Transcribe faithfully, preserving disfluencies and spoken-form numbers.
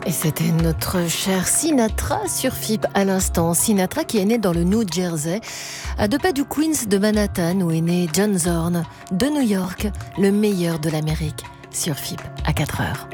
Et c'était notre cher Sinatra sur F I P à l'instant. Sinatra qui est né dans le New Jersey, à deux pas du Queens de Manhattan, où est né John Zorn, de New York, le meilleur de l'Amérique, sur F I P à quatre heures.